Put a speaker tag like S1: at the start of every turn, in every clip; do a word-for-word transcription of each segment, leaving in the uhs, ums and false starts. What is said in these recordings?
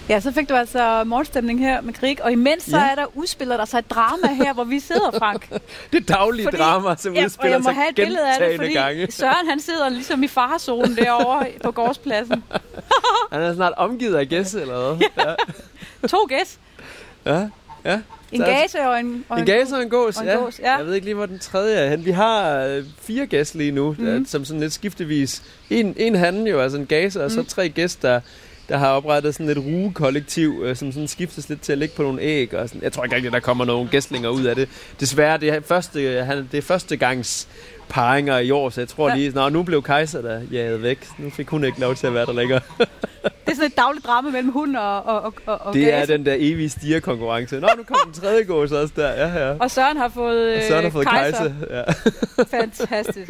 S1: Ja, så fik du altså morgenstemning her med Grieg, og imens så
S2: Ja.
S1: er der udspiller der sig et drama her, hvor vi sidder, Frank.
S2: Det daglige
S1: Fordi-
S2: drama, som
S1: Ja, og
S2: udspiller
S1: jeg må
S2: sig
S1: have et billede af det,
S2: gentagne
S1: fordi
S2: gange.
S1: Søren han sidder ligesom i farezonen derovre på gårdspladsen.
S2: Han er snart omgivet af gæs, eller hvad? Ja.
S1: To gæs.
S2: Ja, ja.
S1: En
S2: Så-
S1: gase og en... Og
S2: En gæs og en gås,
S1: og en
S2: ja.
S1: gås, ja.
S2: Jeg ved ikke lige, hvor den tredje er hen. Vi har øh, fire gæs lige nu,
S1: Mhm.
S2: mm. som sådan lidt skiftevis. En, en handen jo, altså en gæs, og så
S1: Mhm.
S2: tre gæs, der, der har oprettet sådan et rugekollektiv, øh, som sådan skiftes lidt til at ligge på nogle æg. Og sådan. Jeg tror ikke rigtig, der kommer nogle gæslinger ud af det. Desværre, det er første, han, det er første gangs paringer i år, så jeg tror
S1: Ja.
S2: lige, nå, nu blev Kajsa der jaget væk. Nu fik hun ikke lov til at være der længere.
S1: Det er sådan et dagligt drama mellem hund og, og, og, og
S2: Det er
S1: gase.
S2: den der evige stigerkonkurrence. Nå, nu kom den tredje gås også der. Ja, ja.
S1: Og Søren har fået,
S2: Og så har der
S1: øh,
S2: fået
S1: Kajsa.
S2: Kajsa. Ja.
S1: Fantastisk.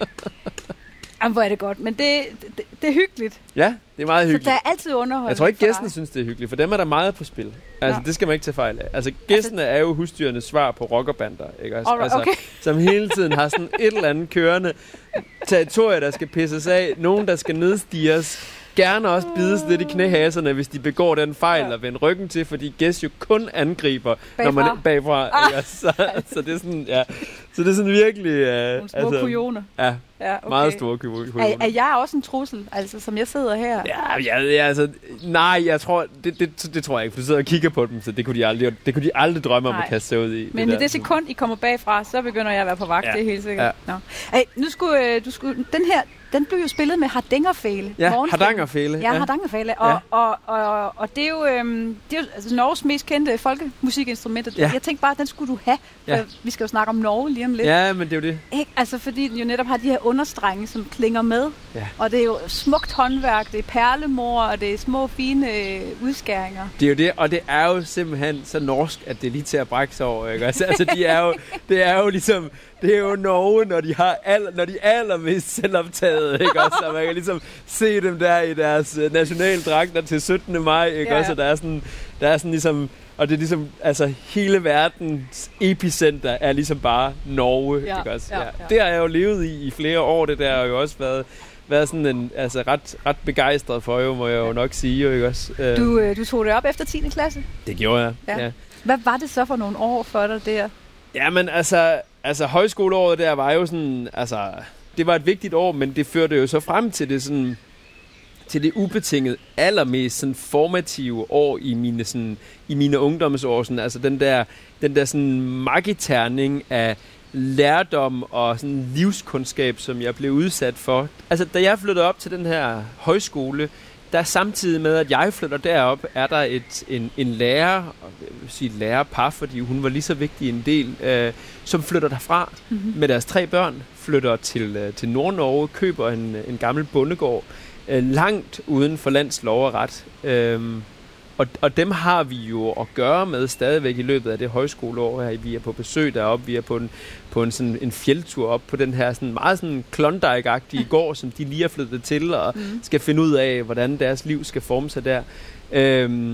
S1: Jamen, hvor er det godt. Men det, det, det er hyggeligt.
S2: ja, det er meget
S1: Så
S2: hyggeligt.
S1: der er altid underholdning.
S2: Jeg tror ikke,
S1: for
S2: gæstene
S1: dig.
S2: synes, det er hyggeligt, for dem er der meget på spil. Altså,
S1: Ja.
S2: det skal man ikke tage fejl af. Altså, gæstene er jo husdyrenes svar på rockerbander, ikke også?
S1: Alright,
S2: Altså,
S1: okay.
S2: som hele tiden har sådan et eller andet kørende territorie, der skal pisses af. Nogen, der skal nedstiges. Gerne også bides lidt i knæhaserne, hvis de begår den fejl
S1: Ja.
S2: og vende ryggen til, fordi gæst jo kun angriber,
S1: Bagfra.
S2: når man bagfra.
S1: Ah.
S2: Ikke også? Så, så, det er sådan, ja. Så det er sådan virkelig... Uh,
S1: Nogle små altså, kujoner.
S2: Ja,
S1: Ja, okay.
S2: meget store kujoner.
S1: Er, er jeg også en trussel, altså som jeg sidder her?
S2: Ja, ja, ja, altså, nej, jeg tror, det, det, det tror jeg ikke, for du sidder og kigger på dem, så det kunne de aldrig, det kunne de aldrig drømme om
S1: Nej.
S2: at kaste sig ud i.
S1: Men
S2: det
S1: i det sekund, I kommer bagfra, så begynder jeg at være på vagt,
S2: Ja.
S1: det er helt sikkert.
S2: Ja.
S1: Nå. Ej, nu skulle, øh, du skulle, den her, den blev jo spillet med Hardangerfele.
S2: Ja,
S1: Morgenstund.
S2: Hardangerfele.
S1: Ja, Hardangerfele. Og,
S2: Ja.
S1: og, og, og det er jo, øhm, det er jo altså, Norges mest kendte folkemusikinstrumenter.
S2: Ja.
S1: Jeg tænkte bare, at den skulle du have, for
S2: Ja.
S1: vi skal jo snakke om Norge lige om lidt.
S2: Ja, men det er jo det.
S1: Ikke? Altså fordi den jo netop har de her understrenge, som klinger med.
S2: Ja.
S1: Og det er jo smukt håndværk, det er perlemor, og det er små, fine øh, udskæringer.
S2: Det er jo det, og det er jo simpelthen så norsk, at det er lige til at brække sig over, ikke? Altså, altså de er jo, det er jo ligesom, det er jo Norge, når de har al, når de er allermest selvoptaget, ikke også? Så man kan ligesom se dem der i deres øh, nationaldragter til syttende maj, ikke
S1: Ja,
S2: også?
S1: ja.
S2: Og der er sådan, der er sådan ligesom, og det er ligesom, altså hele verdens epicenter er ligesom bare Norge,
S1: Ja,
S2: ikke også?
S1: ja, ja.
S2: Det har jeg jo levet i i flere år, det der har jo også været, været sådan en, altså ret, ret begejstret for, jo, må jeg jo nok sige, jo, ikke også? Øh,
S1: Du, øh, du tog det op efter tiende klasse.
S2: Det gjorde jeg,
S1: Ja.
S2: ja.
S1: Hvad var det så for nogle år for dig der?
S2: Jamen altså, altså højskoleåret der var jo sådan, altså, det var et vigtigt år, men det førte jo så frem til det sådan, til det ubetinget allermest sådan formative år i mine sådan, i mine ungdomsår, sådan, altså den der, den der sådan magiterning af lærdom og sådan livskundskab, som jeg blev udsat for. Altså, da jeg flyttede op til den her højskole, der samtidig med, at jeg flytter derop, er der et, en, en lærer, og jeg vil sige lærerpar, fordi hun var lige så vigtig en del, øh, som flytter derfra mm-hmm. med deres tre børn, flytter til, øh, til Nord-Norge, køber en, en gammel bondegård, øh, langt uden for lands lov og ret. Øh, og, og dem har vi jo at gøre med stadigvæk i løbet af det højskoleår her. Vi er på besøg deroppe, vi er på en, på en, sådan, en fjeldtur op på den her sådan, meget sådan Klondike-agtige gård, som de lige er flyttet til, og mm. skal finde ud af, hvordan deres liv skal forme sig der. Øhm,